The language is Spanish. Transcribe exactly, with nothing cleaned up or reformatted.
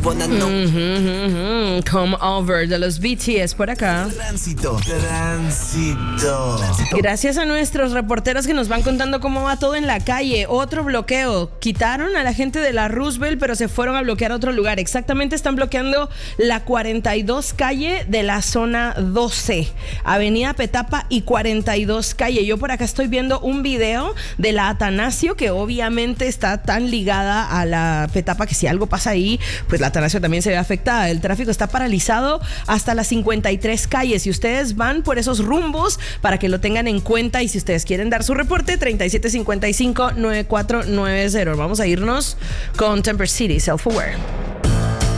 Bonano. Mm-hmm, mm-hmm. Come Over de los B T S por acá. Tránsito. Tránsito. Gracias a nuestros reporteros que nos van contando cómo va todo en la calle. Otro bloqueo. Quitaron a la gente de la Roosevelt, pero se fueron a bloquear otro lugar. Exactamente están bloqueando la cuarenta y dos calle de la zona doce. Avenida Petapa y cuarenta y dos calle. Yo por acá estoy viendo un video de la Atanasio, que obviamente está tan ligada a la Petapa que si algo pasa ahí, pues la Atanasio también se ve afectada. El tráfico está paralizado hasta las cincuenta y tres calles. Si ustedes van por esos rumbos, para que lo tengan en cuenta, y si ustedes quieren dar su reporte, treinta y siete cincuenta y cinco, noventa y cuatro noventa. Vamos a irnos con Temper City, Self Aware.